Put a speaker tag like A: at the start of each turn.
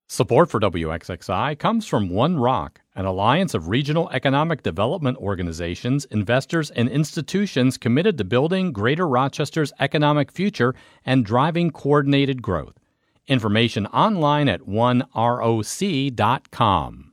A: Support for WXXI comes from One Rock, an alliance of regional economic development organizations, investors, and institutions committed to building Greater Rochester's economic future and driving coordinated growth. Information online at oneroc.com.